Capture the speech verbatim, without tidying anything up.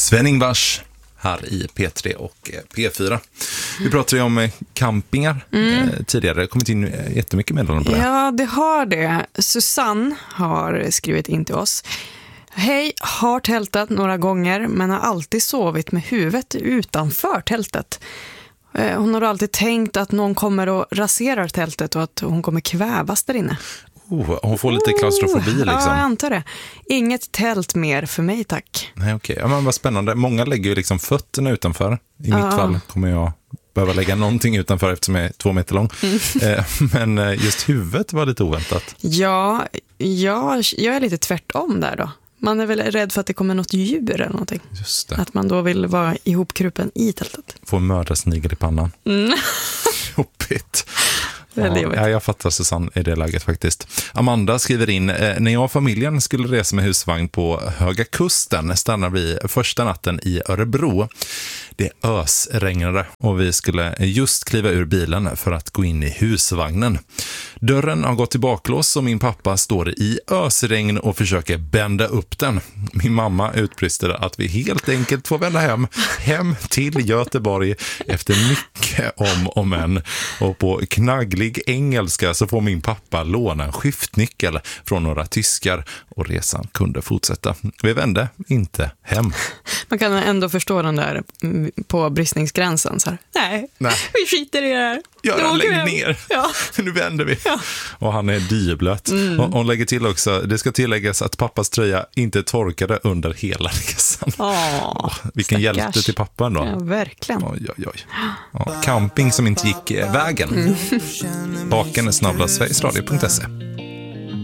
Sven-Ingvars här i P tre och P fyra. Vi pratade ju om campingar mm. tidigare. Det har kommit in jättemycket meddelanden på det. Ja, det har det. Susanne har skrivit in till oss. Hej, har tältat några gånger men har alltid sovit med huvudet utanför tältet. Hon har alltid tänkt att någon kommer och raserar tältet och att hon kommer kvävas där inne. Oh, hon får lite klaustrofobi liksom. Ja, jag antar det. Inget tält mer för mig, tack. Nej, okej. Ja, men vad spännande. Många lägger ju liksom fötterna utanför. I ja. mitt fall kommer jag behöva lägga någonting utanför eftersom jag är två meter lång. Mm. Men just huvudet var lite oväntat. Ja, ja, jag är lite tvärtom där då. Man är väl rädd för att det kommer något djur eller någonting. Just det. Att man då vill vara ihopkrupen i tältet. Få mördarsnigel i pannan. Mm. Jobbigt. Ja, jag fattar Susanne i det läget faktiskt. Amanda skriver in, när jag och familjen skulle resa med husvagn på Höga Kusten stannade vi första natten i Örebro. Det ösregnade och vi skulle just kliva ur bilen för att gå in i husvagnen. Dörren har gått i baklås och min pappa står i ösregn och försöker bända upp den. Min mamma utbrister att vi helt enkelt får vända hem, hem till Göteborg efter mycket om och men. Och på knagglig engelska så får min pappa låna en skiftnyckel från några tyskar och resan kunde fortsätta. Vi vände inte hem. Man kan ändå förstå den där på bristningsgränsen så här. Nej, Nej. vi skiter i det här. Ja, lägg ner. Ja. Nu vänder vi. Ja. Och han är dyblöt. Mm. Och hon lägger till också, det ska tilläggas att pappas tröja inte torkade under hela resan. Åh, vilken stackars. Hjälte till pappan då. Ja, verkligen. Oj, oj, oj. Ja, camping som inte gick vägen. Mm. Baken är snabbla sverigesradio punkt se.